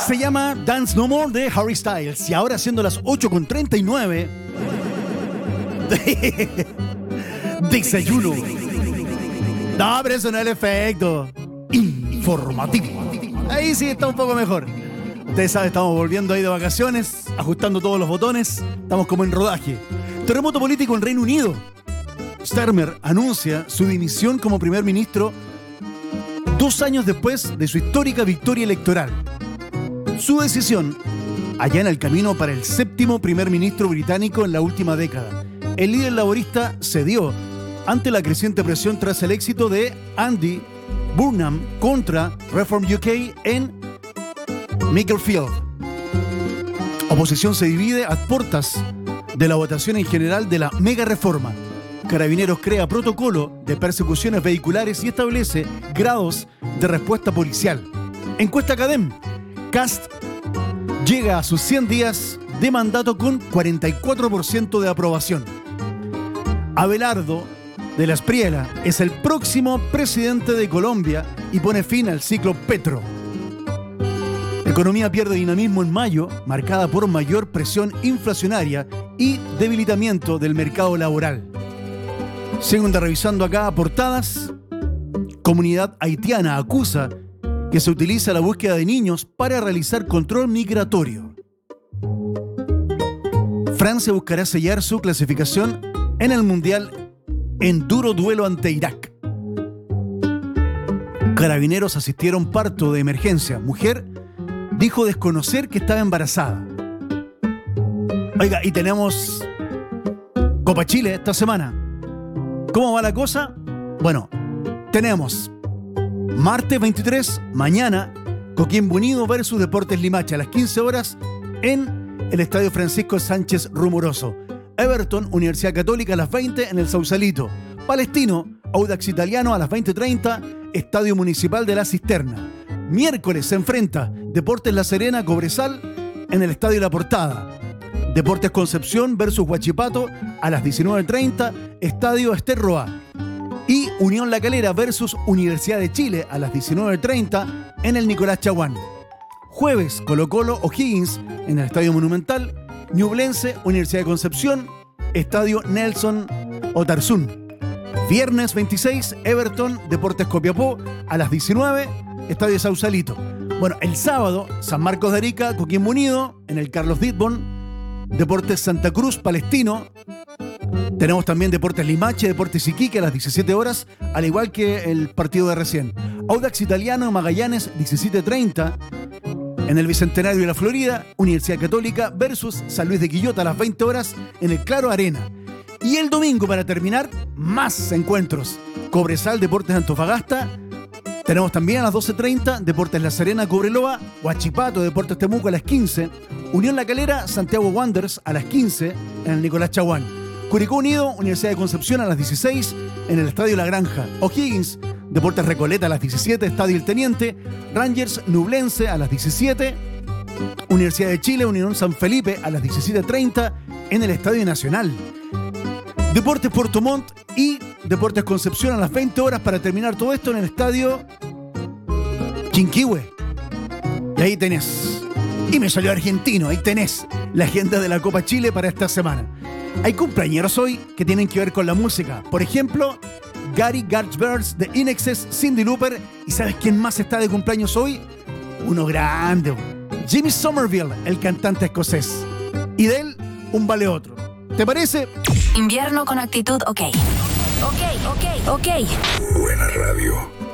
Se llama Dance No More de Harry Styles. Y ahora siendo las 8:39 desayuno. No, pero eso no es el efecto informativo. Ahí sí está un poco mejor. Ustedes saben, estamos volviendo ahí de vacaciones, ajustando todos los botones. Estamos como en rodaje. Terremoto político en Reino Unido. Starmer anuncia su dimisión como primer ministro 2 años después de su histórica victoria electoral. Su decisión allana el camino para el 7º primer ministro británico en la última década. El líder laborista cedió ante la creciente presión tras el éxito de Andy Burnham contra Reform UK en Macclesfield. Oposición se divide a puertas de la votación en general de la mega reforma. Carabineros crea protocolo de persecuciones vehiculares y establece grados de respuesta policial. Encuesta Cadem. Kast llega a sus 100 días de mandato con 44% de aprobación. Abelardo de la Espriella es el próximo presidente de Colombia y pone fin al ciclo Petro. La economía pierde dinamismo en mayo, marcada por mayor presión inflacionaria y debilitamiento del mercado laboral. Segunda revisando acá portadas. Comunidad haitiana acusa que se utiliza la búsqueda de niños para realizar control migratorio. Francia buscará sellar su clasificación en el Mundial en duro duelo ante Irak. Carabineros asistieron parto de emergencia. Mujer dijo desconocer que estaba embarazada. Oiga, y tenemos Copa Chile esta semana. ¿Cómo va la cosa? Bueno, tenemos martes 23, mañana, Coquimbo Unido versus Deportes Limache a las 15 horas en el Estadio Francisco Sánchez Rumoroso. Everton, Universidad Católica a las 20 en el Sausalito. Palestino, Audax Italiano a las 20:30, Estadio Municipal de La Cisterna. Miércoles se enfrenta Deportes La Serena, Cobresal en el Estadio La Portada. Deportes Concepción versus Huachipato a las 19:30, Estadio Ester Roa. Y Unión La Calera versus Universidad de Chile a las 19:30 en el Nicolás Chaguán. Jueves, Colo-Colo O'Higgins en el Estadio Monumental. Ñublense, Universidad de Concepción, Estadio Nelson Otarzún. Viernes 26, Everton, Deportes Copiapó a las 19, Estadio Sausalito. Bueno, el sábado, San Marcos de Arica, Coquimbo Unido en el Carlos Ditborn. Deportes Santa Cruz, Palestino. Tenemos también Deportes Limache, Deportes Iquique a las 17 horas, al igual que el partido de recién. Audax Italiano, Magallanes, 17:30. En el Bicentenario de la Florida, Universidad Católica versus San Luis de Quillota a las 20 horas en el Claro Arena. Y el domingo, para terminar, más encuentros. Cobresal, Deportes Antofagasta. Tenemos también a las 12:30, Deportes La Serena, Cobreloa. Huachipato, Deportes Temuco a las 15. Unión La Calera, Santiago Wanderers a las 15 en el Nicolás Chaguán. Curicó Unido, Universidad de Concepción a las 16 en el Estadio La Granja. O'Higgins, Deportes Recoleta a las 17, Estadio El Teniente. Rangers Ñublense a las 17. Universidad de Chile, Unión San Felipe a las 17:30 en el Estadio Nacional. Deportes Puerto Montt y Deportes Concepción a las 20 horas para terminar todo esto en el Estadio Quinquihue. Y ahí tenés. Y me salió argentino, ahí tenés la agenda de la Copa Chile para esta semana. Hay cumpleañeros hoy que tienen que ver con la música. Por ejemplo, Gary Garchbers de Inexes, Cyndi Lauper. ¿Y sabes quién más está de cumpleaños hoy? Uno grande. Jimmy Somerville, el cantante escocés. Y de él, un vale otro. ¿Te parece? Invierno con actitud, ok. Ok. Buena radio.